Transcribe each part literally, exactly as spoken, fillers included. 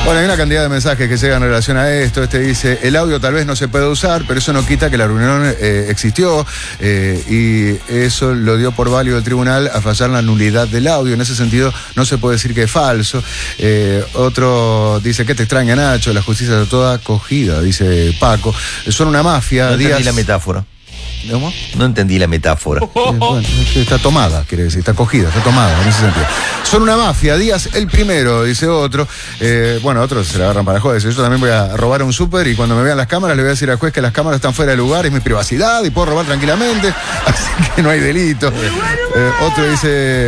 Bueno, hay una cantidad de mensajes que llegan en relación a esto. Este dice, el audio tal vez no se puede usar, pero eso no quita que la reunión eh, existió eh, y eso lo dio por válido el tribunal a fallar la nulidad del audio. En ese sentido, no se puede decir que es falso. Eh, otro dice, ¿qué te extraña, Nacho? La justicia está toda cogida, dice Paco. Son una mafia. No entendí Díaz... la metáfora. ¿Cómo? No entendí la metáfora. Eh, bueno, está tomada, quiere decir, está cogida, está tomada en ese sentido. Son una mafia, Díaz el primero, dice otro. Eh, bueno, otros se la agarran para joder. Yo también voy a robar a un súper y cuando me vean las cámaras le voy a decir al juez que las cámaras están fuera de lugar, es mi privacidad y puedo robar tranquilamente, así que no hay delito. Eh, otro dice,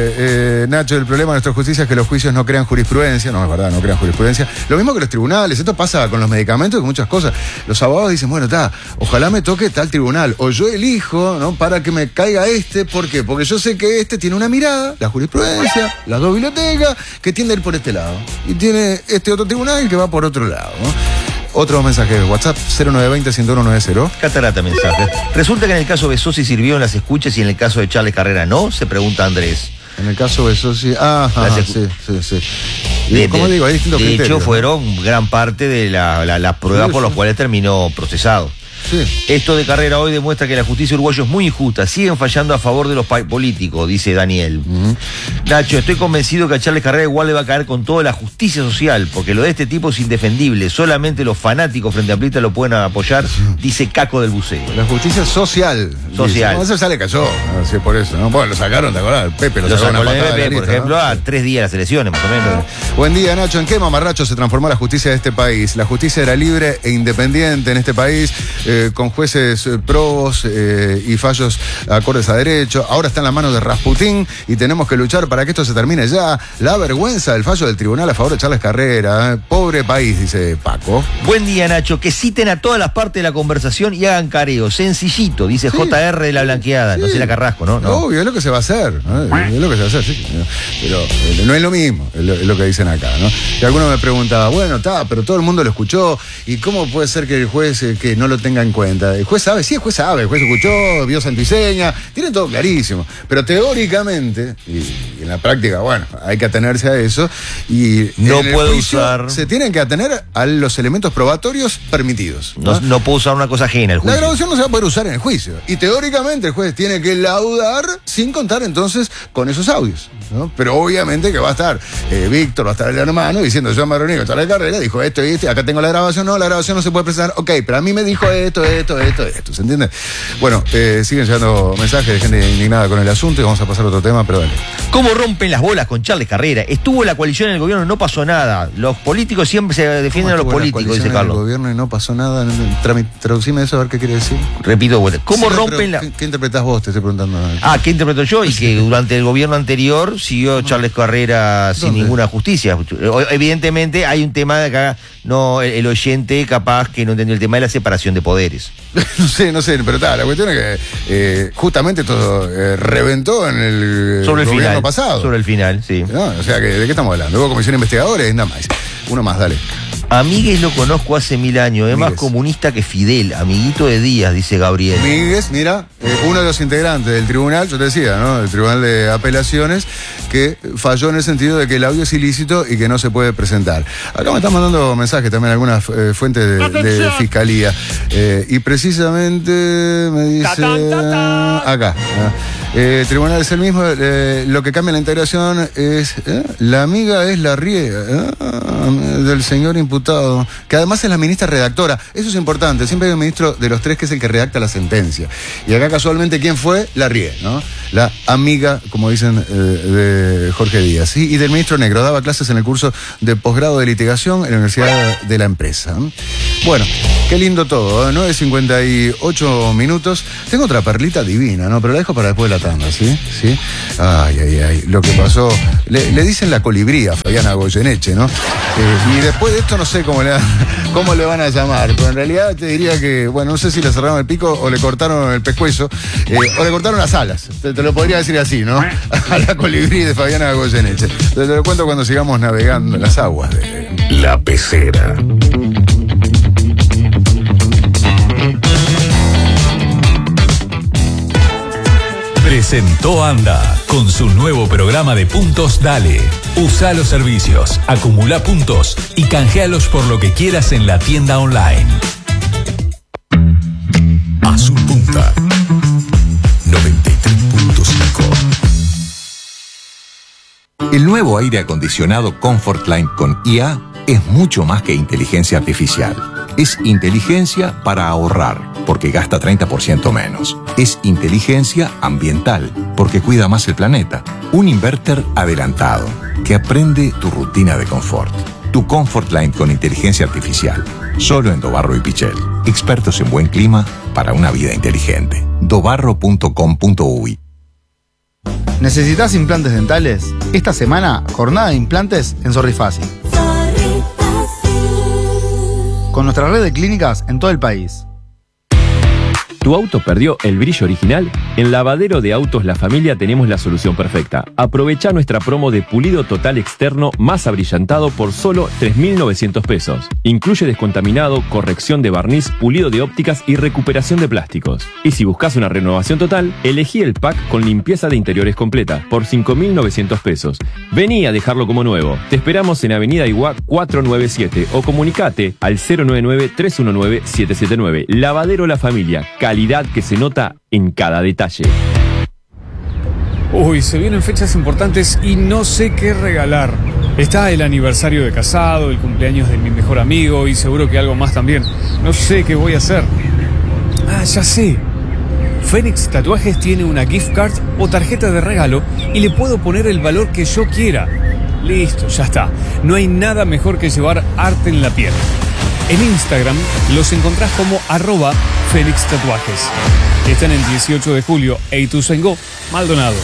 eh, Nacho, el problema de nuestra justicia es que los juicios no crean jurisprudencia. No, es verdad, no crean jurisprudencia. Lo mismo que los tribunales, esto pasa con los medicamentos y con muchas cosas. Los abogados dicen, bueno, está, ojalá me toque tal tribunal, o yo elijo, ¿no? Para que me caiga este, ¿por qué? Porque yo sé que este tiene una mirada, la jurisprudencia, las dos bibliotecas, que tiende a ir por este lado. Y tiene este otro tribunal que va por otro lado, ¿no? Otro mensaje de WhatsApp, cero nueve dos cero, uno uno nueve cero. Catarata mensaje. Resulta que en el caso de Besosi sirvió en las escuchas y en el caso de Charles Carrera no, se pregunta Andrés. En el caso de Besosi, ah, ah sí, sí, sí. De, ¿Cómo de, digo? Hay distintos de criterios, hecho, ¿no? fueron gran parte de la, la, las pruebas Sí, por sí. las cuales terminó procesado. Sí. Esto de Carrera hoy demuestra que la justicia uruguaya es muy injusta. Siguen fallando a favor de los políticos, dice Daniel. Uh-huh. Nacho, estoy convencido que a Charles Carrera igual le va a caer con toda la justicia social, porque lo de este tipo es indefendible. Solamente los fanáticos frente a Amplista lo pueden apoyar, dice Caco del Buceo. La justicia social. Social. No, eso ya le cayó. No, sí, por eso, ¿no? Bueno, lo sacaron, ¿te acordás? El Pepe lo, Lo sacaron sacó a el patada M de P, la por lista, ejemplo, ¿no? a tres días de las elecciones, más o menos. Buen día, Nacho. ¿En qué mamarracho se transformó la justicia de este país? La justicia era libre e independiente en este país, eh, con jueces eh, probos eh, y fallos acordes a derecho. Ahora está en las manos de Rasputín y tenemos que luchar para que esto se termine ya. La vergüenza del fallo del tribunal a favor de Charles Carrera. ¿eh? Pobre país, dice Paco. Buen día, Nacho. Que citen a todas las partes de la conversación y hagan careo. Sencillito, dice Sí. J R de la Blanqueada. Sí. No sé la Carrasco, ¿no? No. Obvio, es lo que se va a hacer. ¿no? Es lo que se va a hacer, sí. Pero eh, no es lo mismo, es lo, es lo que dicen acá, ¿no? Y alguno me preguntaba, bueno, está, pero todo el mundo lo escuchó. ¿Y cómo puede ser que el juez eh, que no lo tenga en cuenta? El juez sabe, sí, el juez sabe, el juez escuchó, vio Santiseña, tiene todo clarísimo. Pero teóricamente, y, y en la práctica, bueno, hay que atenerse a eso. Y No en el puede juicio usar- se tienen que atener a los elementos probatorios permitidos. No, ¿no? no puedo usar una cosa ajena al La juicio. grabación no se va a poder usar en el juicio. Y teóricamente el juez tiene que laudar sin contar entonces con esos audios, ¿no? Pero obviamente que va a estar eh, Víctor, va a estar el hermano diciendo, yo me reuní con Charles Carrera, dijo esto y esto, acá tengo la grabación, no, la grabación no se puede presentar, ok, pero a mí me dijo esto, esto, esto, esto, ¿se entiende? Bueno, eh, siguen llegando mensajes de gente indignada con el asunto y vamos a pasar a otro tema, pero dale. ¿Cómo rompen las bolas con Charles Carrera? Estuvo la coalición en el gobierno y no pasó nada. Los políticos siempre se defienden a los ¿Cómo estuvo la políticos, dice coalición en el Carlos. gobierno y no pasó nada. Trami- Traducime eso a ver qué quiere decir. Repito, de vuelta. ¿Cómo Sí, no, rompen pero la...? ¿Qué, qué interpretás vos? Te estoy preguntando. Ah, ¿qué interpreto yo? Y que durante el gobierno anterior siguió Charles Carrera sin ¿Dónde? ninguna justicia. Evidentemente hay un tema de acá, no, el, el oyente capaz que no entendió el tema de la separación de poderes. No sé, no sé, pero está, la cuestión es que eh, justamente todo eh, reventó en el Sobre el gobierno final. pasado. Sobre el final, sí. ¿No? O sea, que, ¿de qué estamos hablando? Hubo comisión investigadora y nada más. Uno más, dale. A Míguez lo conozco hace mil años, es más Míguez. comunista que Fidel, amiguito de Díaz, dice Gabriel. Míguez, mira, eh, uno de los integrantes del tribunal, yo te decía, ¿no? El tribunal de apelaciones, que falló en el sentido de que el audio es ilícito y que no se puede presentar. Acá me están mandando mensajes también algunas eh, fuentes de, de fiscalía. Eh, y precisamente me dice. Tatán, tatán. Acá. ¿no? Eh, tribunal es el mismo, eh, lo que cambia en la integración es. ¿eh? La amiga es la riega ¿eh? del señor imputado, que además es la ministra redactora. Eso es importante, siempre hay un ministro de los tres que es el que redacta la sentencia. Y acá casualmente, ¿quién fue? La Rie, ¿no? La amiga, como dicen, eh, de Jorge Díaz. ¿sí? Y del ministro Negro, daba clases en el curso de posgrado de litigación en la Universidad de la Empresa. Bueno, qué lindo todo, ¿eh? nueve cincuenta y ocho minutos. Tengo otra perlita divina, ¿no? Pero la dejo para después de la tanda, ¿sí? ¿Sí? Ay, ay, ay. Lo que pasó. Le, le dicen la colibrí a Fabiana Goyeneche, ¿no? Eh, y después de esto no sé cómo le, cómo le van a llamar. Pero en realidad te diría que, bueno, no sé si le cerraron el pico o le cortaron el pescuezo. Eh, o le cortaron las alas. Te, te lo podría decir así, ¿no? A la colibrí de Fabiana Goyeneche. Te, te lo cuento cuando sigamos navegando en las aguas de La Pecera. Presentó Anda con su nuevo programa de Puntos Dale. Usa los servicios, acumula puntos y canjealos por lo que quieras en la tienda online. Azul Punta noventa y tres punto cinco. El nuevo aire acondicionado Comfortline con I A es mucho más que inteligencia artificial. Es inteligencia para ahorrar, porque gasta treinta por ciento menos. Es inteligencia ambiental, porque cuida más el planeta. Un inverter adelantado, que aprende tu rutina de confort. Tu Comfortline con inteligencia artificial. Solo en Dobarro y Pichel. Expertos en buen clima para una vida inteligente. dobarro punto com punto uy. ¿Necesitas implantes dentales? Esta semana, jornada de implantes en Sorrifácil. Con nuestra red de clínicas en todo el país. ¿Tu auto perdió el brillo original? En Lavadero de Autos La Familia tenemos la solución perfecta. Aprovecha nuestra promo de pulido total externo más abrillantado por solo tres mil novecientos pesos. Incluye descontaminado, corrección de barniz, pulido de ópticas y recuperación de plásticos. Y si buscas una renovación total, elegí el pack con limpieza de interiores completa por cinco mil novecientos pesos. Vení a dejarlo como nuevo. Te esperamos en Avenida Iguá cuatrocientos noventa y siete o comunicate al cero nueve nueve, tres uno nueve, siete siete nueve. Lavadero La Familia. Calidad que se nota en cada detalle. Uy, se vienen fechas importantes y no sé qué regalar. Está el aniversario de casado, el cumpleaños de mi mejor amigo y seguro que algo más también. No sé qué voy a hacer. Ah, ya sé. Fénix Tatuajes tiene una gift card o tarjeta de regalo y le puedo poner el valor que yo quiera. Listo, ya está. No hay nada mejor que llevar arte en la piel. En Instagram los encontrás como arroba Fénix Tatuajes. Están el dieciocho de julio e Ituzaingó, Maldonado.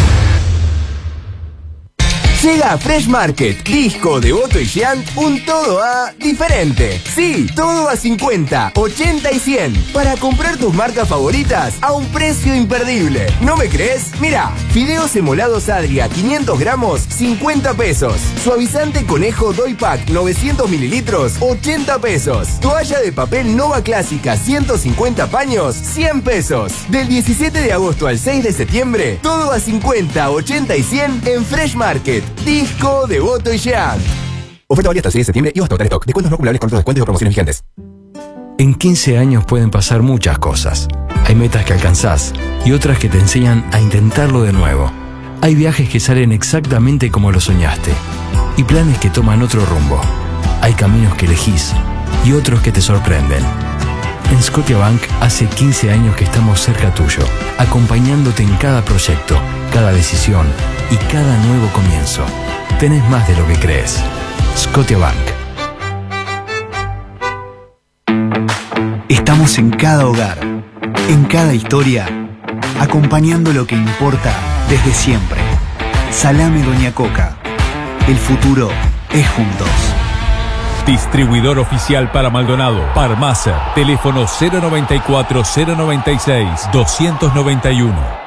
Llega a Fresh Market, Disco, Devoto y Giant, un todo a diferente. Sí, todo a cincuenta, ochenta y cien. Para comprar tus marcas favoritas a un precio imperdible. ¿No me crees? Mira, fideos emolados Adria, quinientos gramos, cincuenta pesos. Suavizante Conejo Doy Pack, novecientos mililitros, ochenta pesos. Toalla de papel Nova Clásica, ciento cincuenta paños, cien pesos. Del diecisiete de agosto al seis de septiembre, todo a cincuenta, ochenta y cien en Fresh Market. Disco, Devoto y Jean. Oferta válida hasta el seis de septiembre y hasta agotar stock. Descuentos no acumulables con otros descuentos o promociones vigentes. En quince años pueden pasar muchas cosas. Hay metas que alcanzás y otras que te enseñan a intentarlo de nuevo. Hay viajes que salen exactamente como lo soñaste y planes que toman otro rumbo. Hay caminos que elegís y otros que te sorprenden. En Scotiabank hace quince años que estamos cerca tuyo, acompañándote en cada proyecto, cada decisión y cada nuevo comienzo. Tenés más de lo que crees. Scotiabank. Estamos en cada hogar, en cada historia, acompañando lo que importa desde siempre. Salame Doña Coca. El futuro es juntos. Distribuidor oficial para Maldonado, Parmacer, teléfono cero noventa y cuatro, cero noventa y seis, doscientos noventa y uno.